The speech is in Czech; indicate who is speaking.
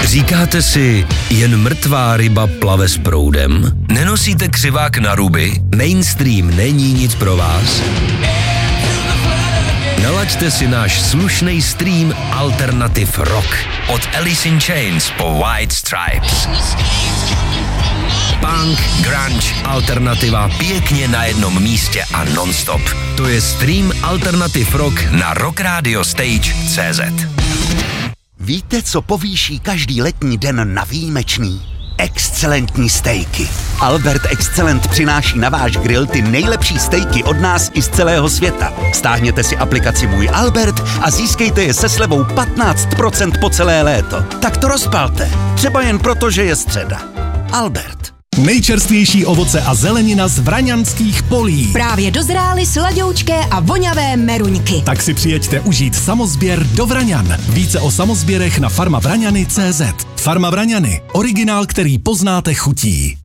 Speaker 1: Říkáte si, jen mrtvá ryba plave s proudem? Nenosíte křivák na ruby? Mainstream není nic pro vás? Nalaďte si náš slušný stream Alternative Rock. Od Alice in Chains po White Stripes. Punk, grunge, alternativa pěkně na jednom místě a non-stop. To je stream Alternative Rock na rockradiostage.cz.
Speaker 2: Víte, co povýší každý letní den na výjimečný? Excelentní stejky. Albert Excellent přináší na váš grill ty nejlepší stejky od nás i z celého světa. Stáhněte si aplikaci Můj Albert a získejte je se slevou 15% po celé léto. Tak to rozpalte. Třeba jen proto, že je středa. Albert.
Speaker 3: Nejčerstvější ovoce a zelenina z vraňanských polí.
Speaker 4: Právě dozrály sladoučké a voňavé meruňky.
Speaker 3: Tak si přijeďte užít samozběr do Vraňan. Více o samozběrech na farmavraňany.cz. Farma Vraňany. Originál, který poznáte chutí.